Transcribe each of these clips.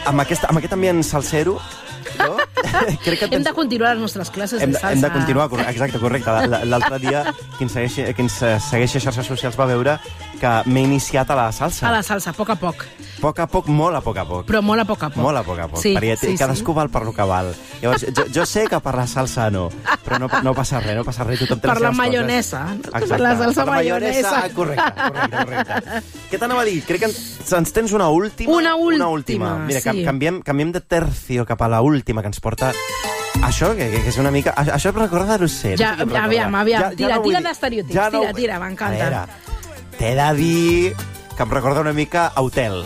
amb aquest ambient salsero, no? Hem de continuar les nostres classes de salsa. Hem de continuar, exacte, correcte. L'altre dia, qui ens segueix a xarxes socials va veure que m'he iniciat a la salsa. A la salsa, a poc a poc. Poc a poc, molt a poc a poc. Però molt a poc a poc. Molt a poc a poc, sí, perquè cadascú val per lo que val. Llavors, jo sé que per la salsa no, però no passa res, tothom té les seves coses. Per la maionesa. Exacte, per la salsa per la maionesa. Correcte. Què t'anava a dir? Crec que ens tens una última. Una última, Mira, sí. canviem de tercio cap a la última, que ens porta... Això, que és una mica... Això em recorda l'ocell. Ja, aviam. Tira d'estereotips, tira, m'encanta. A veure, t'he de dir que em recorda una mica a Hotel.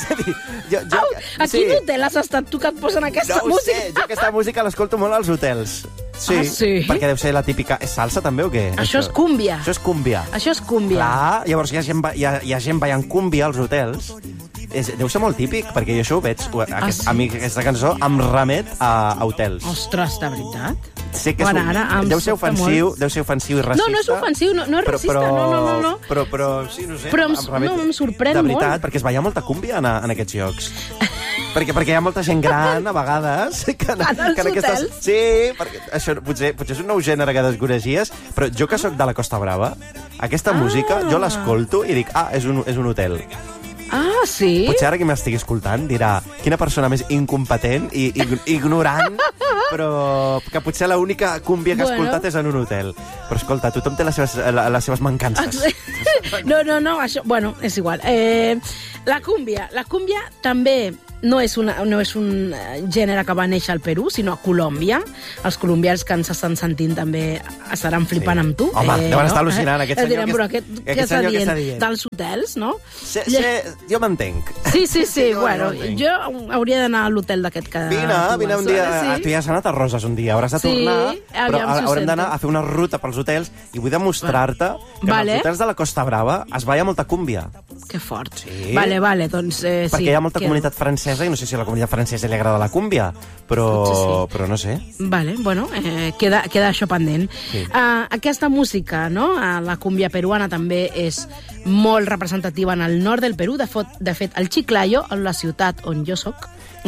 A quin hotel has estat tu que et posen aquesta música? No ho sé, jo aquesta música l'escolto molt als hotels. Sí, sí? Perquè deu ser la típica... És salsa, també, o què? Això és cúmbia. Això és cúmbia. Clar, llavors hi ha gent ballant cúmbia als hotels. Deu ser molt típic, perquè jo això ho veig. A mi aquesta cançó em remet a hotels. Ostres, de veritat? Sé que deu ser ofensiu i racista. No és ofensiu, no és racista, no. Però sí, no sé. Però em sorprèn molt. De veritat, perquè es balla molta cúmbia en aquests llocs. perquè hi ha molta gent gran, a vegades, que en aquestes... Sí, perquè això potser és un nou gènere que desconeixies, però jo que sóc de la Costa Brava, aquesta música jo l'escolto i dic, és un hotel. Ah, sí? Potser ara qui m'estigui escoltant dirà quina persona més incompetent i ignorant, però que potser l'única cúmbia que ha escoltat és en un hotel. Però escolta, tothom té les seves mancances. No, això... Bueno, és igual. La cúmbia també no és un gènere que va néixer al Perú, sinó a Colòmbia. Els colombians que ens estan sentint també estaran flipant amb tu. Home, deuen estar al·lucinant, aquest senyor. Què està dient? Dels hotels, no? Jo m'entenc. Sí, bueno, jo hauria d'anar a l'hotel d'aquest que... Vine un dia. Tu ja has anat a Roses un dia, hauràs de tornar, però haurem d'anar a fer una ruta pels hotels i vull demostrar-te que als hotels de la Costa Brava es balla molta cúmbia. Que fort. Sí. Vale, doncs sí. Perquè hi ha molta comunitat francesa i no sé si a la comunitat francesa li agrada la cúmbia, però no sé. Vale, bueno, queda això pendent. Sí. Aquesta música, no? La cúmbia peruana també és molt representativa en el nord del Perú. De fet, el Chiclayo, la ciutat on jo soc,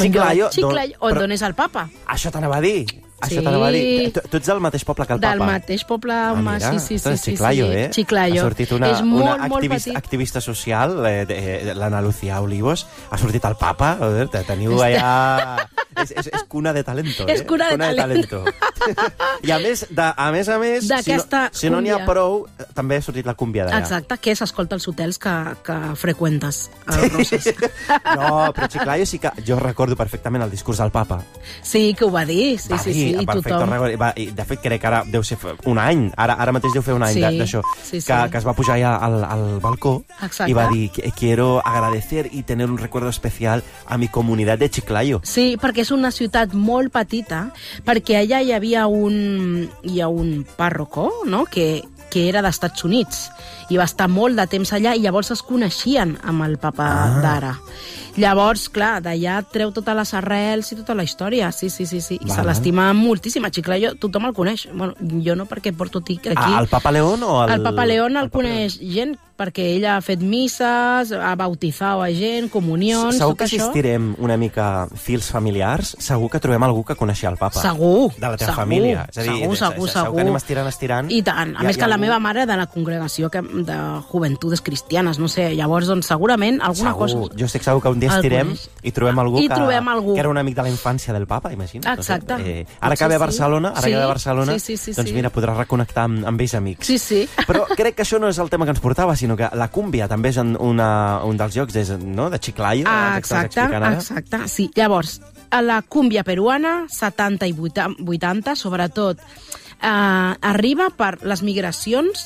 on és el Papa. Això t'anava a dir. Això t'anava a dir. Tu ets del mateix poble que el Papa. Del mateix poble, home, sí. Chiclayo, Chiclayo. Ha sortit una activista social, l'Ana Lucía Olivos, ha sortit el Papa, teniu allà... És cuna de talento, És cuna de talento. I a més, si no n'hi ha prou, també ha sortit la cúmbia d'allà. Exacte, que s'escolta als hotels que freqüentes a Roses. No, però Chiclayo sí que... Jo recordo perfectament el discurs del Papa. Sí, que ho va dir, sí. I tothom... De fet, crec que ara deu ser un any, ara mateix deu fer un any d'això, que es va pujar allà al balcó i va dir, quiero agradecer y tener un recuerdo especial a mi comunidad de Chiclayo. Sí, perquè és una ciutat molt petita, perquè allà hi havia un pàrroco, no?, que era d'Estats Units, i va estar molt de temps allà, i llavors es coneixien amb el Papa d'ara. Llavors, clar, d'allà treu totes les arrels i tota la història, sí. I se l'estima moltíssim. A Chiclayo tothom el coneix. Bueno, jo no, perquè porto aquí... El Papa León o el... El Papa León el coneix gent, perquè ell ha fet misses, ha bautitzat a gent, comunions, segur tot això. Segur que assistirem una mica fils familiars, segur que trobem algú que coneixia el Papa. Segur. De la teva família. És a dir, segur. que anem estirant. I tant. A més que la meva mare de la congregació de Juventudes Cristianes, no sé, llavors, doncs, segurament alguna cosa... Jo estic segur que un dia estirem i trobem algú que era un amic de la infància del Papa, imagina't. Exacte. Ara que ve a Barcelona, doncs mira, podràs reconnectar amb vells amics. Sí. Però crec que això no és el tema que ens portava, sinó que la cúmbia també és un dels llocs de Chiclayo. Exacte, sí. Llavors, a la cúmbia peruana, 70 i 80, sobretot, arriba per les migracions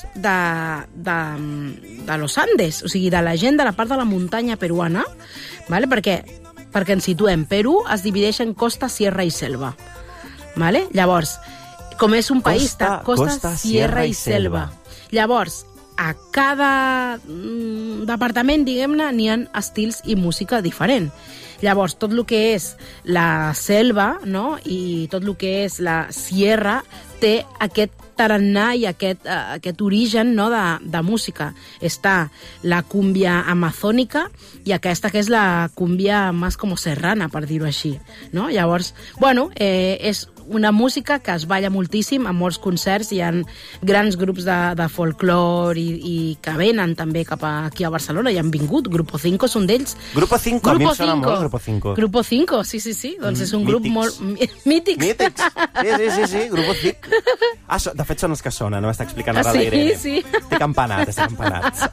de los Andes, o sigui, de la gent de la part de la muntanya peruana, vale? Perquè ens situem. Perú es divideix en costa, sierra i selva. Vale? Llavors, com és un país de costa, sierra i selva. Llavors, a cada departament, diguem-ne, n'hi ha estils i música diferent. Llavors, tot el que és la selva, no?, i tot el que és la sierra, té aquest tarannà i aquest origen, no, de música. Està la cúmbia amazònica i aquesta que és la cúmbia més com serrana, per dir-ho així. No? Llavors, bueno, és una música que es balla moltíssim a molts concerts. Hi ha grans grups de folclore i que venen també cap aquí a Barcelona, i han vingut. Grupo 5 és un d'ells. Grupo 5, a mi em sona molt Grupo 5. Grupo 5, sí. Doncs és un grup molt... Mítics. Mítics. Sí, Grupo 5. De fet, són els que sonen, no m'està explicant ara l'Irene. Sí. Estic empanat.